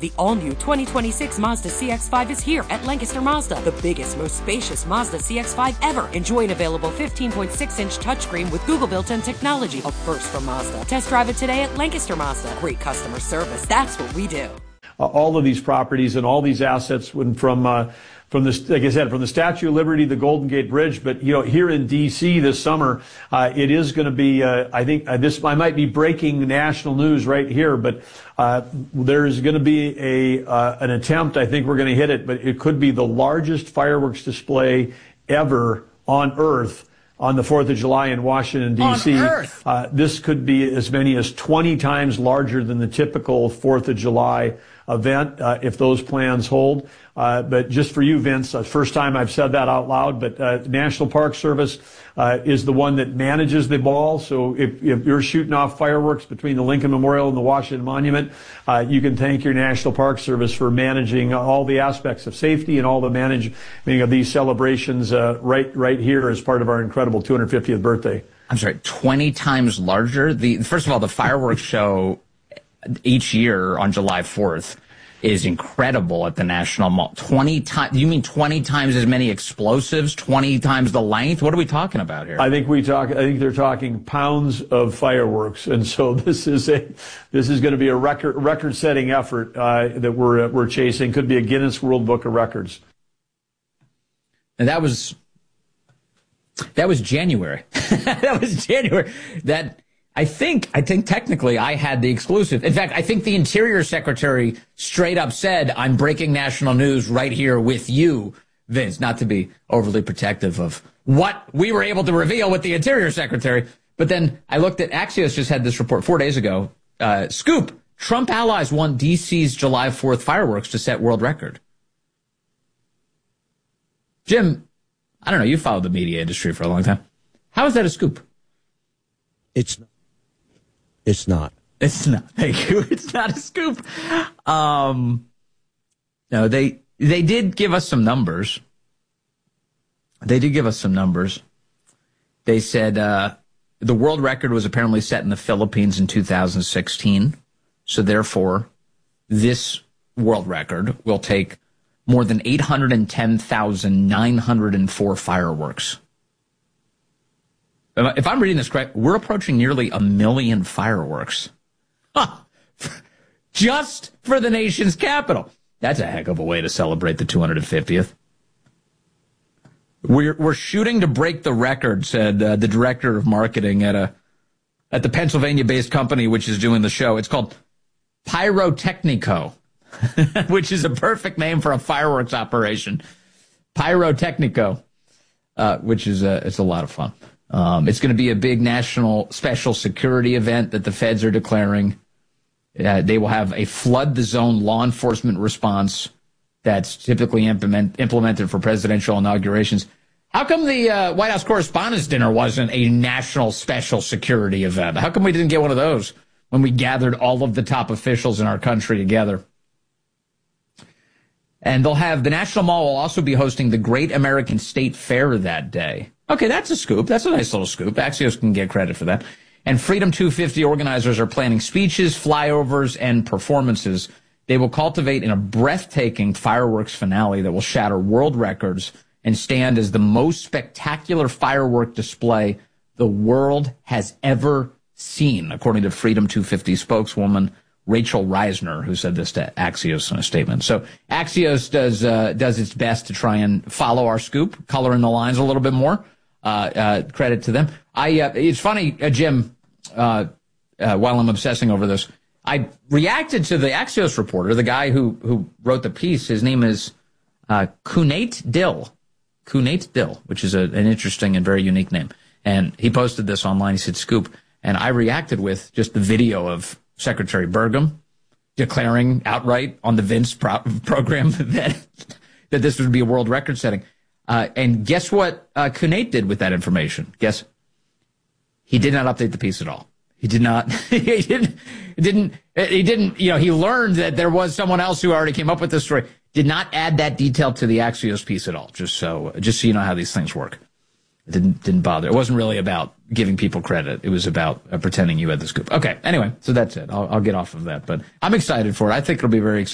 The all-new 2026 Mazda CX-5 is here at Lancaster Mazda, the biggest, most spacious Mazda CX-5 ever. Enjoy an available 15.6-inch touchscreen with Google built-in technology, a first from Mazda. Test drive it today at Lancaster Mazda. Great customer service. That's what we do. All of these properties and all these assets from the, like I said, from the Statue of Liberty, the Golden Gate Bridge, but here in D.C. this summer, it is going to be. I think I might be breaking national news right here, but there's going to be an attempt. I think we're going to hit it, but it could be the largest fireworks display ever on Earth on the 4th of July in Washington, D.C. This could be as many as 20 times larger than the typical 4th of July event, if those plans hold. But just for you, Vince, first time I've said that out loud, but National Park Service is the one that manages the ball. So if you're shooting off fireworks between the Lincoln Memorial and the Washington Monument, you can thank your National Park Service for managing all the aspects of safety and all the managing of these celebrations right here as part of our incredible 250th birthday. I'm sorry, 20 times larger? First of all, the fireworks show each year on July 4th is incredible at the National Mall. 20 times? You mean 20 times as many explosives? 20 times the length? What are we talking about here? I think they're talking pounds of fireworks, and so this is going to be a record-setting effort that we're chasing. Could be a Guinness World Book of Records. And that was January. That was January. I think technically I had the exclusive. In fact, I think the Interior Secretary straight up said, I'm breaking national news right here with you, Vince, not to be overly protective of what we were able to reveal with the Interior Secretary. But then I looked at Axios just had this report 4 days ago. Scoop, Trump allies want D.C.'s July 4th fireworks to set world record. Jim, I don't know, you followed the media industry for a long time. How is that a scoop? It's not. It's not. Thank you. It's not a scoop. No, they did give us some numbers. They said the world record was apparently set in the Philippines in 2016. So therefore, this world record will take more than 810,904 fireworks. If I'm reading this correct, we're approaching nearly 1 million fireworks. Just for the nation's capital. That's a heck of a way to celebrate the 250th. We're shooting to break the record, said the director of marketing at the Pennsylvania-based company which is doing the show. It's called Pyrotechnico, which is a perfect name for a fireworks operation. Pyrotechnico, which is it's a lot of fun. It's going to be a big national special security event that the feds are declaring. They will have a flood the zone law enforcement response that's typically implemented for presidential inaugurations. How come the White House Correspondents' Dinner wasn't a national special security event? How come we didn't get one of those when we gathered all of the top officials in our country together? And the National Mall will also be hosting the Great American State Fair that day. Okay, that's a scoop. That's a nice little scoop. Axios can get credit for that. And Freedom 250 organizers are planning speeches, flyovers, and performances. They will cultivate in a breathtaking fireworks finale that will shatter world records and stand as the most spectacular firework display the world has ever seen, according to Freedom 250 spokeswoman Rachel Reisner, who said this to Axios in a statement. So Axios does its best to try and follow our scoop, color in the lines a little bit more. Credit to them. It's funny, Jim, while I'm obsessing over this, I reacted to the Axios reporter, the guy who wrote the piece. His name is Kunate Dill, which is an interesting and very unique name. And he posted this online. He said, Scoop. And I reacted with just the video of Secretary Burgum declaring outright on the Vince program that this would be a world record setting. And guess what Kunate did with that information? Guess. He did not update the piece at all. He did not. He didn't. He learned that there was someone else who already came up with this story. Did not add that detail to the Axios piece at all. Just so you know how these things work. It didn't bother. It wasn't really about giving people credit. It was about pretending you had the scoop. Okay. Anyway, so that's it. I'll get off of that, but I'm excited for it. I think it'll be very exciting.